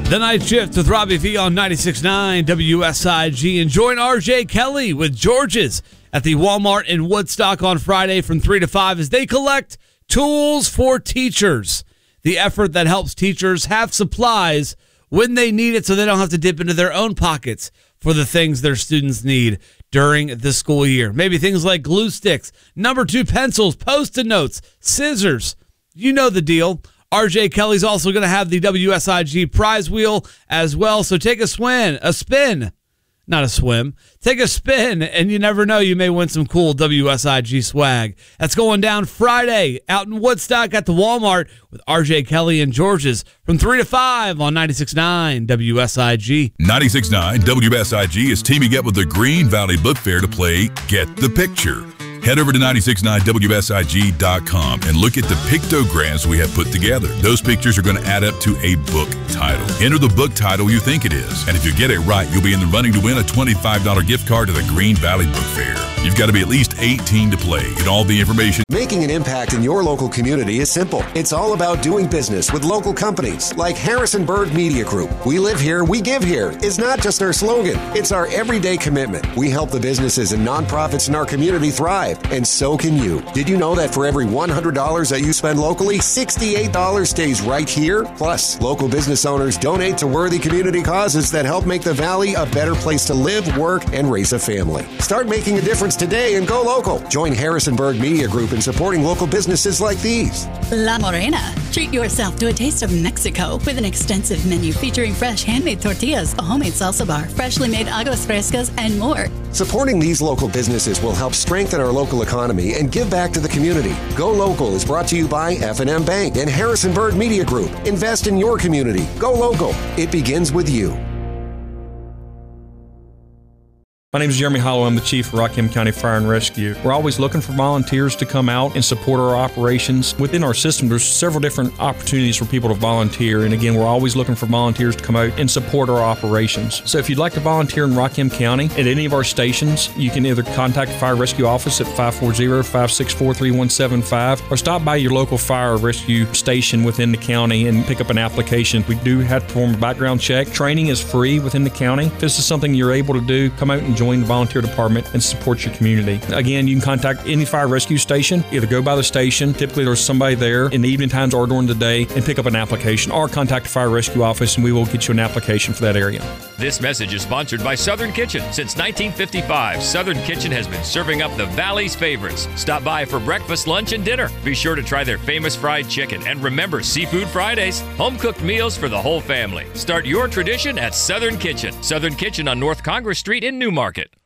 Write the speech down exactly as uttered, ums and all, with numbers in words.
The Night Shift with Robbie V on ninety-six point nine W S I G. And join R J Kelly with George's at the Walmart in Woodstock on Friday from three to five as they collect tools for teachers. The effort that helps teachers have supplies when they need it so they don't have to dip into their own pockets for the things their students need during the school year. Maybe things like glue sticks, number two pencils, Post-it notes, scissors. You know the deal. R J Kelly's also going to have the W S I G prize wheel as well. So take a swim, a spin, not a swim. Take a spin, and you never know, you may win some cool W S I G swag. That's going down Friday out in Woodstock at the Walmart with R J Kelly and George's from three to five on ninety-six point nine W S I G. ninety-six point nine W S I G is teaming up with the Green Valley Book Fair to play Get the Picture. Head over to ninety-six point nine W S I G dot com and look at the pictograms we have put together. Those pictures are going to add up to a book title. Enter the book title you think it is, and if you get it right, you'll be in the running to win a twenty-five dollars gift card to the Green Valley Book Fair. You've got to be at least eighteen to play. Get all the information. Making an impact in your local community is simple. It's all about doing business with local companies like Harrisonburg Media Group. We live here, we give here is not just our slogan. It's our everyday commitment. We help the businesses and nonprofits in our community thrive, and so can you. Did you know that for every one hundred dollars that you spend locally, sixty-eight dollars stays right here? Plus, local business owners donate to worthy community causes that help make the Valley a better place to live, work, and raise a family. Start making a difference today and go local. Join Harrisonburg Media Group in supporting local businesses like these. La Morena. Treat yourself to a taste of Mexico with an extensive menu featuring fresh handmade tortillas, a homemade salsa bar, freshly made aguas frescas, and more. Supporting these local businesses will help strengthen our local economy and give back to the community. Go Local is brought to you by F and M Bank and Harrisonburg Media Group. Invest in your community. Go local. It begins with you. My name is Jeremy Hollow. I'm the Chief of Rockham County Fire and Rescue. We're always looking for volunteers to come out and support our operations. Within our system, there's several different opportunities for people to volunteer. And again, we're always looking for volunteers to come out and support our operations. So if you'd like to volunteer in Rockham County at any of our stations, you can either contact the Fire Rescue Office at five four zero, five six four, three one seven five or stop by your local fire rescue station within the county and pick up an application. We do have to perform a background check. Training is free within the county. If this is something you're able to do, come out and join the volunteer department and support your community. Again, you can contact any fire rescue station, either go by the station, typically there's somebody there in the evening times or during the day, and pick up an application, or contact the fire rescue office and we will get you an application for that area. This message is sponsored by Southern Kitchen. Since nineteen fifty-five, Southern Kitchen has been serving up the Valley's favorites. Stop by for breakfast, lunch, and dinner. Be sure to try their famous fried chicken, and remember Seafood Fridays, home-cooked meals for the whole family. Start your tradition at Southern Kitchen. Southern Kitchen on North Congress Street in Newmarket.